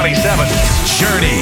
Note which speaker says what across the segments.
Speaker 1: 27th, Journey.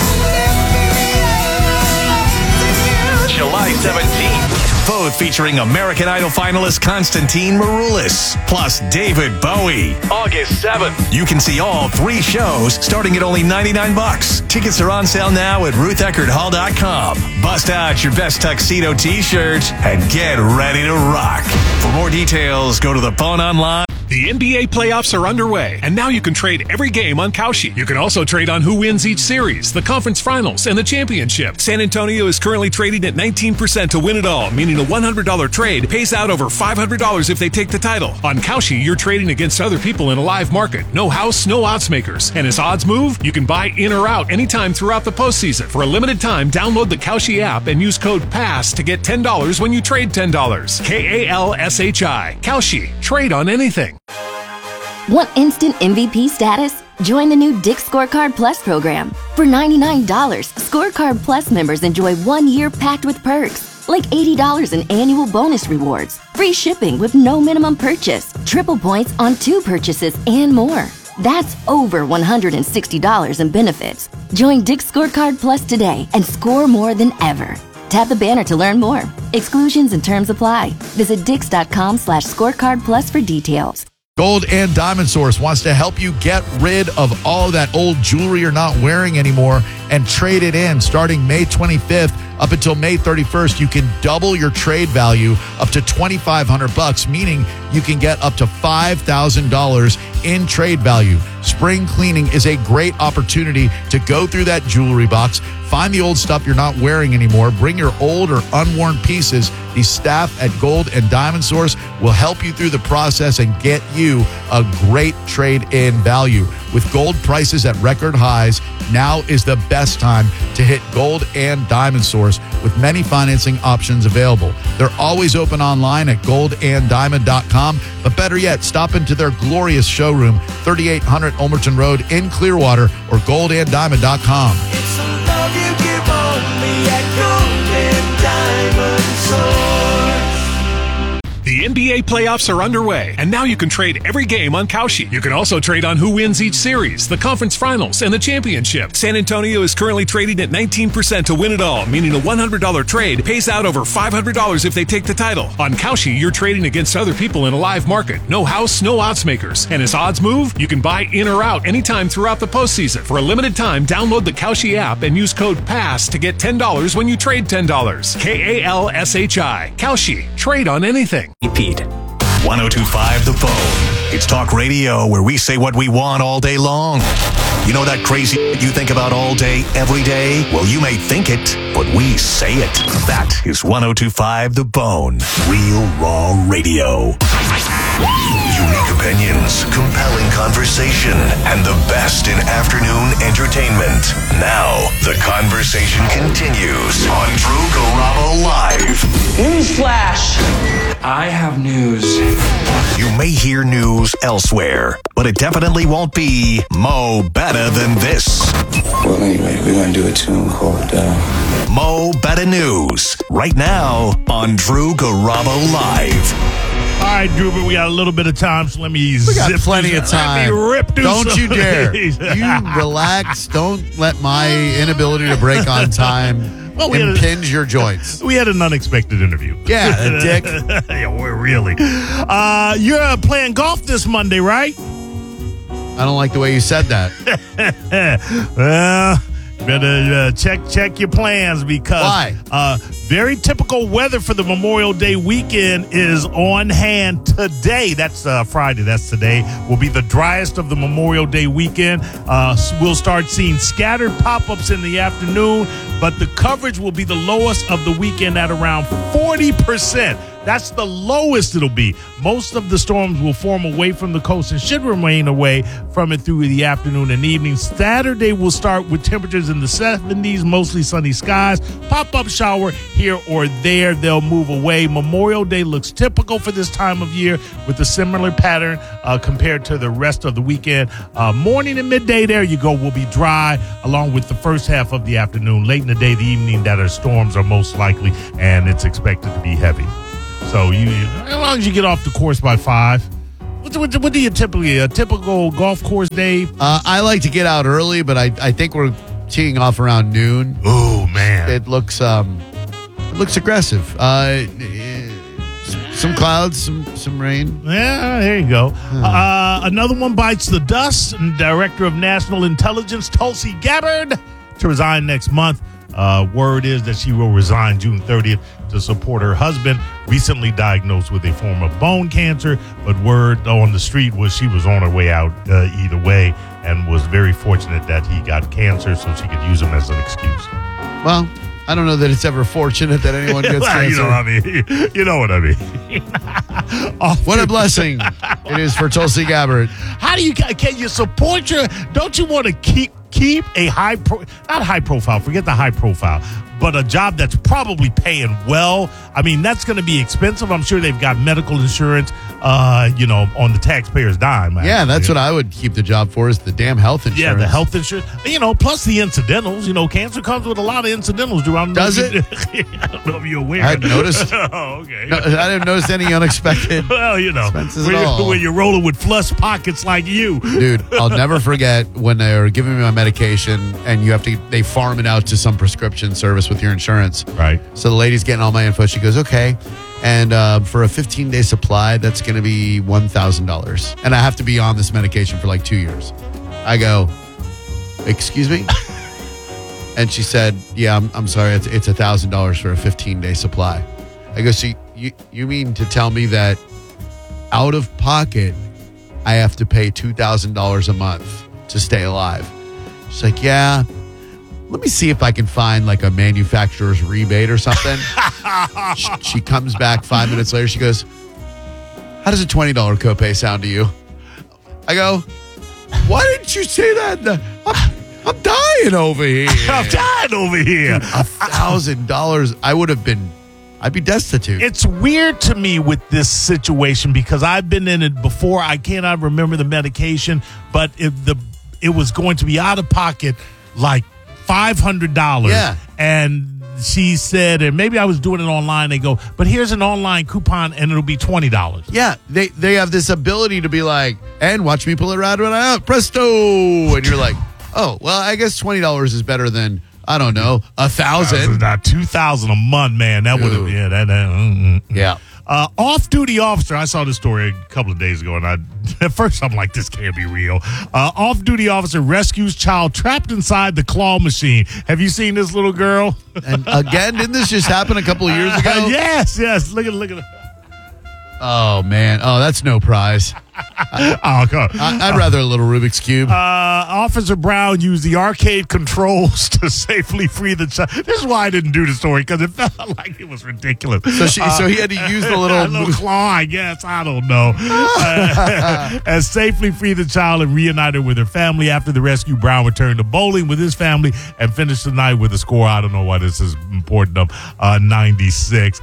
Speaker 1: July 17th, both featuring American Idol finalist Konstantin Maroulis, plus David Bowie. August 7th, you can see all 3 shows starting at only $99. Tickets are on sale now at RuthEckerdHall.com. Bust out your best tuxedo t-shirt and get ready to rock. For more details, go to the phone online.
Speaker 2: The NBA playoffs are underway, and now you can trade every game on Kalshi. You can also trade on who wins each series, the conference finals, and the championship. San Antonio is currently trading at 19% to win it all, meaning a $100 trade pays out over $500 if they take the title. On Kalshi, you're trading against other people in a live market. No house, no odds makers. And as odds move, you can buy in or out anytime throughout the postseason. For a limited time, download the Kalshi app and use code PASS to get $10 when you trade $10. KALSHI. Kalshi. Trade on anything.
Speaker 3: Want instant MVP status? Join the new Dick's Scorecard Plus program. For $99, Scorecard Plus members enjoy 1 year packed with perks, like $80 in annual bonus rewards, free shipping with no minimum purchase, triple points on 2 purchases, and more. That's over $160 in benefits. Join Dick's Scorecard Plus today and score more than ever. Tap the banner to learn more. Exclusions and terms apply. Visit Dix.com/scorecard plus for details.
Speaker 4: Gold and Diamond Source wants to help you get rid of all that old jewelry you're not wearing anymore and trade it in. Starting May 25th up until May 31st, you can double your trade value up to $2,500, meaning you can get up to $5,000 in trade value. Spring cleaning is a great opportunity to go through that jewelry box, find the old stuff you're not wearing anymore, bring your old or unworn pieces. The staff at Gold and Diamond Source will help you through the process and get you a great trade-in value. With gold prices at record highs, now is the best time to hit Gold and Diamond Source with many financing options available. They're always open online at goldanddiamond.com, but better yet, stop into their glorious showroom, 3800 Ulmerton Road in Clearwater, or goldanddiamond.com.
Speaker 5: It's the love you give only at Gold and Diamond Source.
Speaker 2: The NBA playoffs are underway, and now you can trade every game on Kalshi. You can also trade on who wins each series, the conference finals, and the championship. San Antonio is currently trading at 19% to win it all, meaning a $100 trade pays out over $500 if they take the title. On Kalshi, you're trading against other people in a live market. No house, no odds makers. And as odds move, you can buy in or out anytime throughout the postseason. For a limited time, download the Kalshi app and use code PASS to get $10 when you trade $10. KALSHI. Kalshi. Trade on anything.
Speaker 1: Repeat. 102.5 The Phone. It's talk radio where we say what we want all day long. You know that crazy you think about all day, every day? Well, you may think it, but we say it. That is 102.5 The Bone. Real raw radio. Unique opinions, compelling conversation, and the best in afternoon entertainment. Now, the conversation continues on Drew Garabo Live.
Speaker 6: Newsflash! I have news.
Speaker 1: You may hear news elsewhere, but it definitely won't be Mo Better Than This.
Speaker 7: Well, anyway, we're going to do a tune called
Speaker 1: Mo Better News, right now on Drew Garabo Live.
Speaker 8: All right, Drew, but we got a little bit of time, so let me
Speaker 4: We got plenty of time.
Speaker 8: Let me rip through
Speaker 4: Don't
Speaker 8: some
Speaker 4: you
Speaker 8: of
Speaker 4: dare.
Speaker 8: these.
Speaker 4: You relax. Don't let my inability to break on time impinge your joints.
Speaker 8: We had an unexpected interview.
Speaker 4: Yeah, a dick.
Speaker 8: Yeah, we're really. You're playing golf this Monday, right?
Speaker 4: I don't like the way you said that.
Speaker 8: Well, better check your plans because
Speaker 4: Why?
Speaker 8: Very typical weather for the Memorial Day weekend is on hand today. That's Friday. That's today. Will be the driest of the Memorial Day weekend. We'll start seeing scattered pop-ups in the afternoon, but the coverage will be the lowest of the weekend at around 40%. That's the lowest it'll be. Most of the storms will form away from the coast and should remain away from it through the afternoon and evening. Saturday will start with temperatures in the 70s, mostly sunny skies. Pop-up shower here or there. They'll move away. Memorial Day looks typical for this time of year with a similar pattern compared to the rest of the weekend. Morning and midday, there you go, will be dry along with the first half of the afternoon. Late in the day, the evening, storms are most likely, and it's expected to be heavy. So as long as you get off the course by 5, What do you typically, a typical golf course day?
Speaker 4: I like to get out early, but I think we're teeing off around noon.
Speaker 8: Oh, man.
Speaker 4: It looks aggressive. Some clouds, some rain.
Speaker 8: Yeah, there you go. Another one bites the dust. Director of National Intelligence, Tulsi Gabbard, to resign next month. Word is that she will resign June 30th to support her husband, recently diagnosed with a form of bone cancer. But word on the street was she was on her way out either way, and was very fortunate that he got cancer so she could use him as an excuse.
Speaker 4: Well, I don't know that it's ever fortunate that anyone gets cancer.
Speaker 8: You know what I mean. You know what I mean.
Speaker 4: What a blessing it is for Tulsi Gabbard.
Speaker 8: How do can you support don't you want to keep a not high profile, forget the high profile, but a job that's probably paying well? I mean, that's going to be expensive. I'm sure they've got medical insurance, on the taxpayer's dime. Actually.
Speaker 4: Yeah, that's what I would keep the job for, is the damn health insurance.
Speaker 8: Yeah, the health insurance. Plus the incidentals. Cancer comes with a lot of incidentals.
Speaker 4: Does it?
Speaker 8: I don't know if you're aware.
Speaker 4: I hadn't noticed.
Speaker 8: Oh, okay.
Speaker 4: No, I didn't notice any unexpected expenses at all.
Speaker 8: When you're rolling with flush pockets like you.
Speaker 4: Dude, I'll never forget when they were giving me my medication and they farm it out to some prescription service with your insurance.
Speaker 8: Right.
Speaker 4: So the lady's getting all my info. She goes, okay. And for a 15-day supply, that's going to be $1,000. And I have to be on this medication for like 2 years. I go, excuse me? And she said, yeah, I'm sorry. It's $1,000 for a 15-day supply. I go, so you mean to tell me that out of pocket, I have to pay $2,000 a month to stay alive? She's like, yeah. Let me see if I can find like a manufacturer's rebate or something. She comes back 5 minutes later. She goes, how does a $20 copay sound to you? I go, why didn't you say that? I'm dying over here.
Speaker 8: I'm dying over here.
Speaker 4: $1,000. I'd be destitute.
Speaker 8: It's weird to me with this situation because I've been in it before. I cannot remember the medication, but it was going to be out of pocket like $500.
Speaker 4: Yeah.
Speaker 8: And she said, and maybe I was doing it online. They go, but here's an online coupon and it'll be $20.
Speaker 4: Yeah. They have this ability to be like, and watch me pull it right out. Presto. And you're like, oh, well, I guess $20 is better than, I don't know, $1,000.
Speaker 8: Not $2,000 a month, man. That would have been,
Speaker 4: yeah.
Speaker 8: Off-duty officer, I saw this story a couple of days ago, and at first I'm like, this can't be real. Off-duty officer rescues child trapped inside the claw machine. Have you seen this little girl?
Speaker 4: And again, didn't this just happen a couple of years ago?
Speaker 8: Yes. Look at
Speaker 4: Oh, man. Oh, that's no prize. I'd rather a little Rubik's Cube.
Speaker 8: Officer Brown used the arcade controls to safely free the child. This is why I didn't do the story, because it felt like it was ridiculous.
Speaker 4: So he had to use the little
Speaker 8: claw, I guess. I don't know. And safely free the child and reunite her with her family. After the rescue, Brown returned to bowling with his family and finished the night with a score. I don't know why this is important, of 96.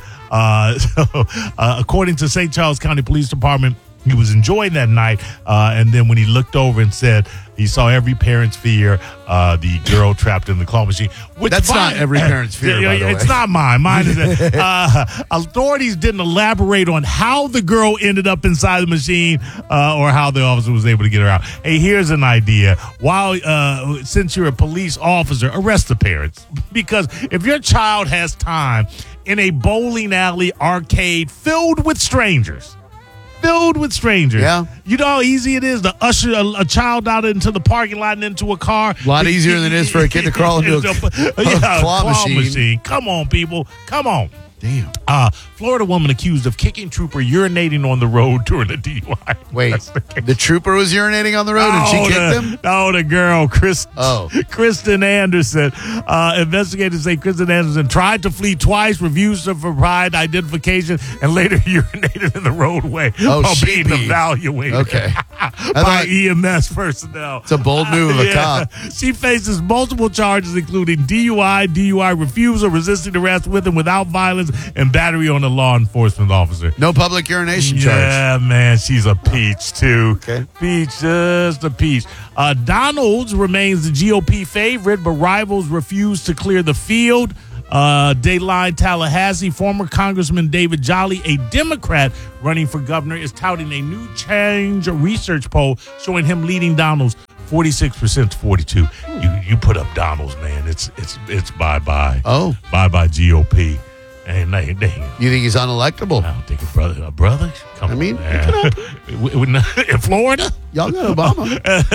Speaker 8: According to St. Charles County Police Department, he was enjoying that night, and then when he looked over and said he saw every parent's fear, the girl trapped in the claw machine.
Speaker 4: That's not every parent's fear, by the way.
Speaker 8: It's not mine. Mine is authorities didn't elaborate on how the girl ended up inside the machine or how the officer was able to get her out. Hey, here's an idea. Since you're a police officer, arrest the parents. Because if your child has time in a bowling alley arcade filled with strangers, yeah. You know how easy it is to usher a child out into the parking lot and into a car?
Speaker 4: A lot easier than it is for a kid to crawl into a claw machine.
Speaker 8: Come on, people. Come on.
Speaker 4: Damn.
Speaker 8: Florida woman accused of kicking trooper urinating on the road during a DUI.
Speaker 4: Wait, the trooper was urinating on the road and she kicked him?
Speaker 8: No, the girl, Kristen Anderson. Investigators say Kristen Anderson tried to flee twice, refused to provide identification, and later urinated in the roadway while being evaluated.
Speaker 4: Okay.
Speaker 8: by EMS personnel.
Speaker 4: It's a bold move of a cop.
Speaker 8: She faces multiple charges, including DUI refusal, resisting arrest with and without violence, and battery on a law enforcement officer.
Speaker 4: No public urination charge.
Speaker 8: Yeah, man, she's a peach, too.
Speaker 4: Okay.
Speaker 8: Peach, just a peach. Donald's remains the GOP favorite, but rivals refuse to clear the field. Dayline, Tallahassee, former Congressman David Jolly, a Democrat running for governor, is touting a new Change research poll showing him leading Donald's 46% to 42%. You put up Donald's, man. It's bye-bye.
Speaker 4: Oh.
Speaker 8: Bye-bye GOP. And they
Speaker 4: You think he's unelectable?
Speaker 8: I don't think a brother. Come on,
Speaker 4: mean,
Speaker 8: man. In Florida?
Speaker 4: Y'all got Obama.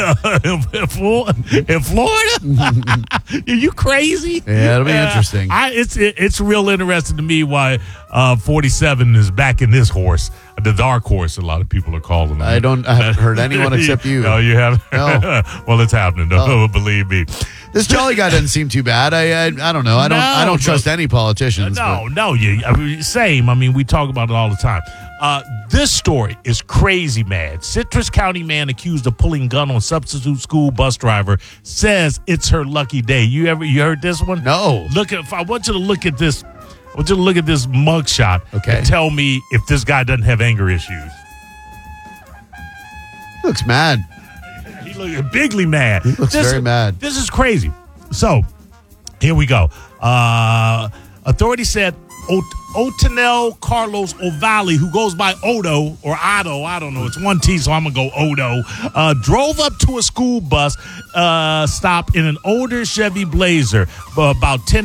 Speaker 8: in Florida? Are you crazy?
Speaker 4: Yeah, it'll be interesting.
Speaker 8: It's real interesting to me why 47 is back in this horse. The dark horse, a lot of people are calling it.
Speaker 4: I haven't heard anyone except you.
Speaker 8: No, you haven't?
Speaker 4: No.
Speaker 8: Well, it's happening. Believe me.
Speaker 4: This Jolly guy doesn't seem too bad. I don't know. I don't trust any politicians.
Speaker 8: Same. I mean, we talk about it all the time. This story is crazy mad. Citrus County man accused of pulling gun on substitute school bus driver says it's her lucky day. You heard this one?
Speaker 4: No.
Speaker 8: I want you to look at this. I want you to look at this mugshot and tell me if this guy doesn't have anger issues.
Speaker 4: He looks mad.
Speaker 8: He looks bigly mad.
Speaker 4: He looks very mad.
Speaker 8: This is crazy. So, here we go. Authorities said Otanel Carlos Ovalle, who goes by Odo or Otto, I don't know. It's one T, so I'm going to go Odo, drove up to a school bus stop in an older Chevy Blazer about 10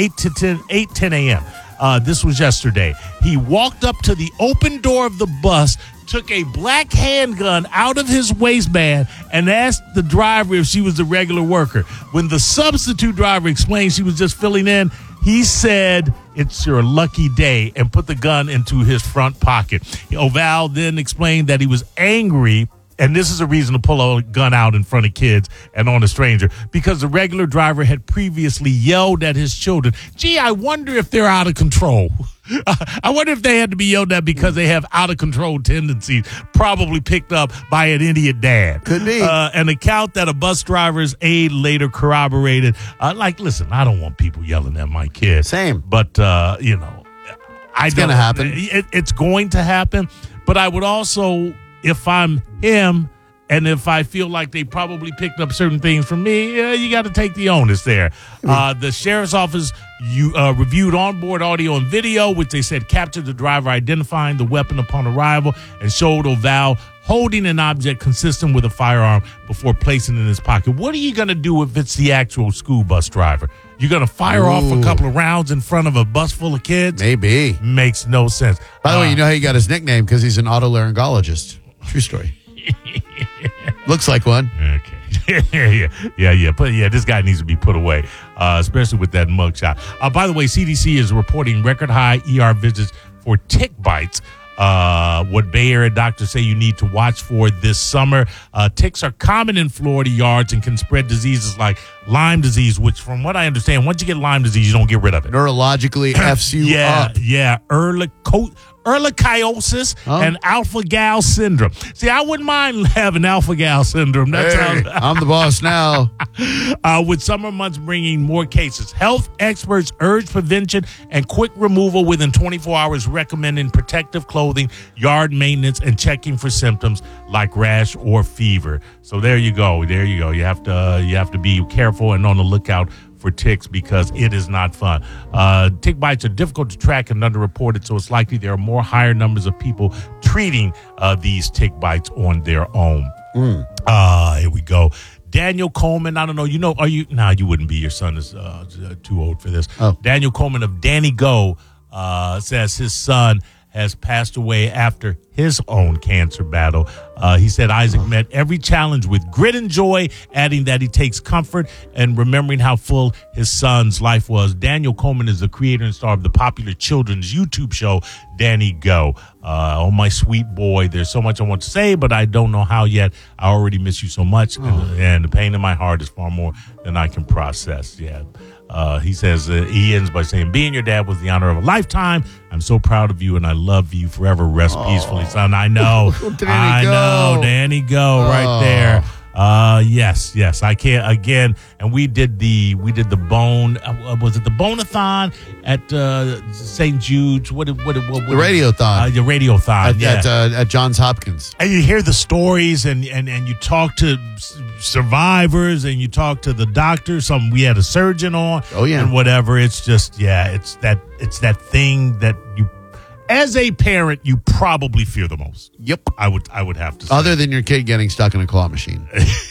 Speaker 8: a.m. This was yesterday. He walked up to the open door of the bus, took a black handgun out of his waistband, and asked the driver if she was the regular worker. When the substitute driver explained she was just filling in, he said, "It's your lucky day," and put the gun into his front pocket. Oval then explained that he was angry, and this is a reason to pull a gun out in front of kids and on a stranger, because the regular driver had previously yelled at his children. Gee, I wonder if they're out of control. I wonder if they had to be yelled at because they have out-of-control tendencies, probably picked up by an idiot dad.
Speaker 4: Could be.
Speaker 8: An account that a bus driver's aide later corroborated. Listen, I don't want people yelling at my kids.
Speaker 4: Same.
Speaker 8: But,
Speaker 4: it's going to happen.
Speaker 8: It's going to happen. But I would also, if I'm him, and if I feel like they probably picked up certain things from me, you got to take the onus there. The sheriff's office reviewed onboard audio and video, which they said captured the driver identifying the weapon upon arrival and showed Oval holding an object consistent with a firearm before placing it in his pocket. What are you going to do if it's the actual school bus driver? You're going to fire off a couple of rounds in front of a bus full of kids?
Speaker 4: Maybe.
Speaker 8: Makes no sense.
Speaker 4: By the way, you know how he got his nickname? Because he's an otolaryngologist. True story. Looks like one.
Speaker 8: Okay. Yeah. But this guy needs to be put away, especially with that mugshot. By the way, CDC is reporting record high ER visits for tick bites. What Bay Area doctors say you need to watch for this summer. Ticks are common in Florida yards and can spread diseases like Lyme disease, which from what I understand, once you get Lyme disease, you don't get rid of it.
Speaker 4: Neurologically F's you up.
Speaker 8: Yeah. Ehrlichiosis and alpha-gal syndrome. See, I wouldn't mind having alpha-gal syndrome.
Speaker 4: I'm the boss now.
Speaker 8: With summer months bringing more cases, health experts urge prevention and quick removal within 24 hours, recommending protective clothing, yard maintenance, and checking for symptoms like rash or fever. So there you go. You have to be careful and on the lookout for ticks because it is not fun. Tick bites are difficult to track and underreported, so it's likely there are higher numbers of people treating these tick bites on their own. Here we go. Daniel Coleman, I don't know, you wouldn't be, your son is too old for this.
Speaker 4: Oh.
Speaker 8: Daniel Coleman of Danny Go says his son has passed away after his own cancer battle. He said Isaac met every challenge with grit and joy, adding that he takes comfort and remembering how full his son's life was. Daniel Coleman is the creator and star of the popular children's YouTube show, Danny Go. Oh, my sweet boy, there's so much I want to say, but I don't know how yet. I already miss you so much, and the pain in my heart is far more than I can process. Yeah. He says, he ends by saying, being your dad was the honor of a lifetime. I'm so proud of you, and I love you forever. Rest peacefully, son. I know. Danny Go right there. Yes. I can't again. And we did the bone. Was it the Bone-a-thon at St. Jude's? What? The
Speaker 4: Radiothon.
Speaker 8: The Radiothon.
Speaker 4: At Johns Hopkins.
Speaker 8: And you hear the stories, and you talk to survivors and you talk to the doctor. We had a surgeon on.
Speaker 4: Oh, yeah.
Speaker 8: And whatever. It's just, it's that thing that you, as a parent, you probably fear the most.
Speaker 4: Yep.
Speaker 8: I would have to say.
Speaker 4: Other than your kid getting stuck in a claw machine.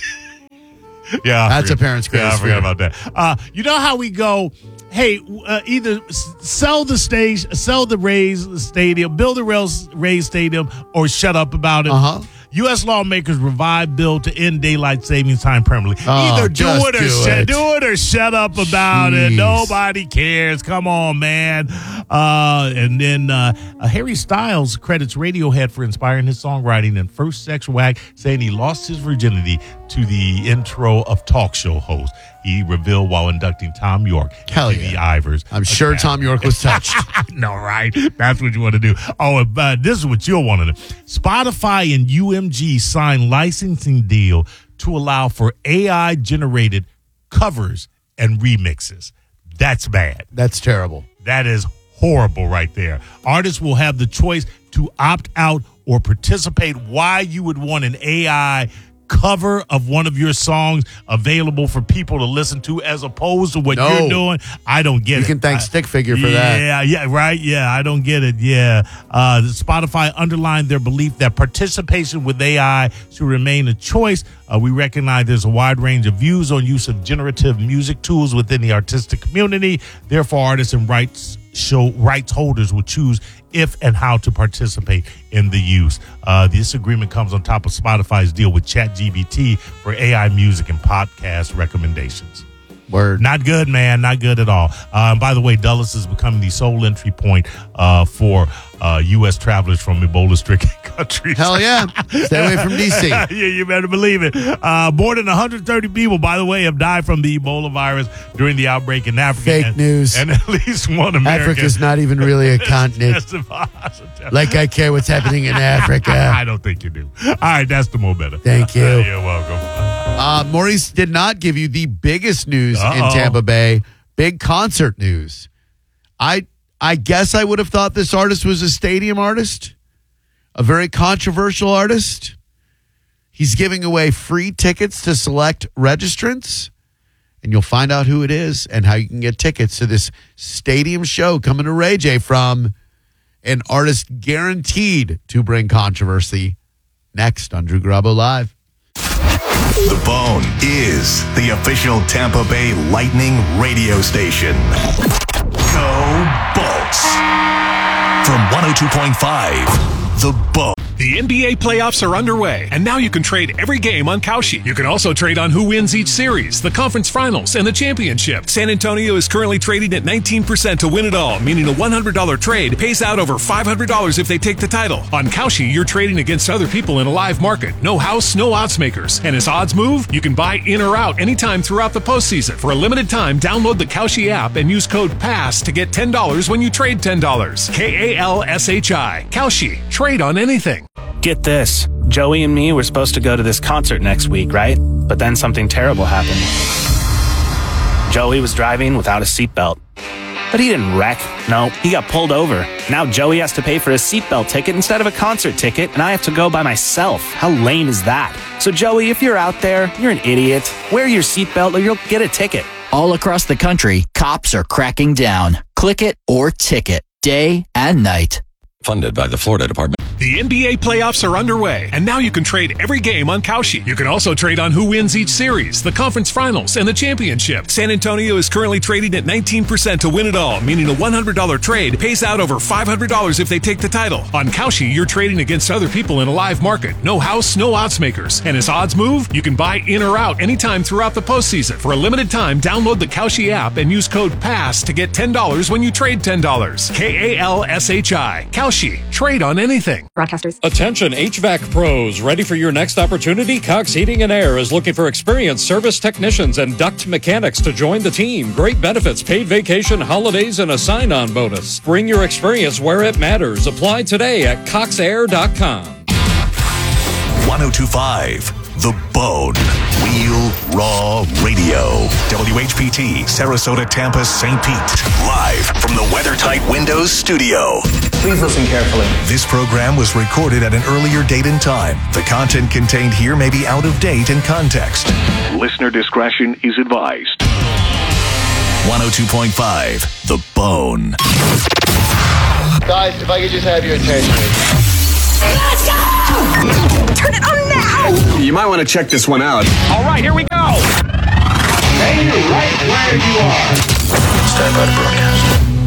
Speaker 8: Yeah.
Speaker 4: That's a parent's greatest
Speaker 8: I forgot about that. You know how we go, hey, either sell the Rays Stadium, build a Rays Stadium, or shut up about it.
Speaker 4: Uh-huh.
Speaker 8: U.S. lawmakers revive bill to end daylight savings time permanently. Either do it or shut up about it. Nobody cares. Come on, man. And then Harry Styles credits Radiohead for inspiring his songwriting and first sexual act, saying he lost his virginity to the intro of talk show host. He revealed while inducting Tom York
Speaker 4: Hell
Speaker 8: into
Speaker 4: yeah.
Speaker 8: the Ivers.
Speaker 4: I'm sure Tom York was touched.
Speaker 8: No, right? That's what you want to do. Oh, this is what you'll want to do. Spotify and UMG signed licensing deal to allow for AI-generated covers and remixes. That's bad.
Speaker 4: That's terrible.
Speaker 8: That is horrible right there. Artists will have the choice to opt out or participate. Why you would want an AI cover of one of your songs available for people to listen to as opposed to what you're doing, I don't get it.
Speaker 4: You can thank Stick Figure for that.
Speaker 8: Yeah, right. Yeah, I don't get it. Yeah. Spotify underlined their belief that participation with AI should remain a choice. We recognize there's a wide range of views on use of generative music tools within the artistic community. Therefore, artists and rights holders will choose if and how to participate in the use. This agreement comes on top of Spotify's deal with ChatGPT for AI music and podcast recommendations.
Speaker 4: Word.
Speaker 8: Not good, man. Not good at all. And by the way, Dulles is becoming the sole entry point for U.S. travelers from Ebola-stricken countries.
Speaker 4: Hell yeah. Stay away from D.C.
Speaker 8: Yeah, you better believe it. More than 130 people, by the way, have died from the Ebola virus during the outbreak in Africa.
Speaker 4: Fake news.
Speaker 8: And at least one American.
Speaker 4: Africa's not even really a continent. Like I care what's happening in Africa.
Speaker 8: I don't think you do. All right, that's the more better.
Speaker 4: Thank you.
Speaker 8: You're welcome.
Speaker 4: Maurice did not give you the biggest news in Tampa Bay. Big concert news. I guess I would have thought this artist was a stadium artist, a very controversial artist. He's giving away free tickets to select registrants, and you'll find out who it is and how you can get tickets to this stadium show coming to Ray J from an artist guaranteed to bring controversy. Next on Drew Garabo Live.
Speaker 1: The Bone is the official Tampa Bay Lightning radio station. Go Bolts. From 102.5, The Bone.
Speaker 2: The NBA playoffs are underway, and now you can trade every game on Kalshi. You can also trade on who wins each series, the conference finals, and the championship. San Antonio is currently trading at 19% to win it all, meaning a $100 trade pays out over $500 if they take the title. On Kalshi, you're trading against other people in a live market. No house, no odds makers. And as odds move, you can buy in or out anytime throughout the postseason. For a limited time, download the Kalshi app and use code PASS to get $10 when you trade $10. KALSHI. Kalshi. Trade on anything.
Speaker 9: Get this. Joey and me were supposed to go to this concert next week, right? But then something terrible happened. Joey was driving without a seatbelt. But he didn't wreck. No, he got pulled over. Now Joey has to pay for a seatbelt ticket instead of a concert ticket, and I have to go by myself. How lame is that? So Joey, if you're out there, you're an idiot. Wear your seatbelt or you'll get a ticket.
Speaker 10: All across the country, cops are cracking down. Click it or ticket, day and night.
Speaker 11: Funded by the Florida Department.
Speaker 2: The NBA playoffs are underway, and now you can trade every game on Kalshi. You can also trade on who wins each series, the conference finals, and the championship. San Antonio is currently trading at 19% to win it all, meaning a $100 trade pays out over $500 if they take the title. On Kalshi, you're trading against other people in a live market. No house, no odds makers. And as odds move, you can buy in or out anytime throughout the postseason. For a limited time, download the Kalshi app and use code PASS to get $10 when you trade $10. KALSHI. Kalshi. Trade on anything.
Speaker 12: Broadcasters. Attention HVAC pros. Ready for your next opportunity? Cox Heating and Air is looking for experienced service technicians and duct mechanics to join the team. Great benefits, paid vacation, holidays, and a sign-on bonus. Bring your experience where it matters. Apply today at coxair.com.
Speaker 1: 102.5 The Bone. Wheel Raw Radio. WHPT, Sarasota, Tampa, St. Pete. Live from the WeatherTight Windows studio.
Speaker 13: Please listen carefully.
Speaker 1: This program was recorded at an earlier date and time. The content contained here may be out of date in context. Listener discretion is advised. 102.5, The Bone.
Speaker 14: Guys, if I could just have your attention.
Speaker 15: Let's go! Turn it on now!
Speaker 16: You might want to check this one out.
Speaker 17: All right, here we go!
Speaker 18: Stay right where you are.
Speaker 19: Stand by to broadcast.